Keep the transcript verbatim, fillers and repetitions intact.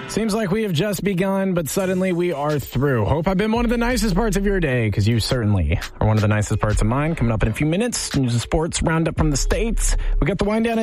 Seems like we have just begun, but suddenly we are through. Hope I've been one of the nicest parts of your day, because you certainly are one of the nicest parts of mine. Coming up in a few minutes, news and sports roundup from the States. We got the wind down